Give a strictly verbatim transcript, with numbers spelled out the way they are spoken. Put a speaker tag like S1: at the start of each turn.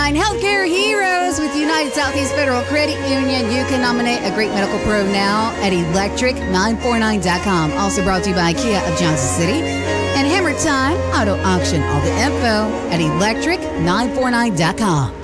S1: Healthcare Heroes with United Southeast Federal Credit Union. You can nominate a great medical pro now at electric nine four nine dot com. Also brought to you by Kia of Johnson City and Hammer Time Auto Auction. All the info at electric nine four nine dot com.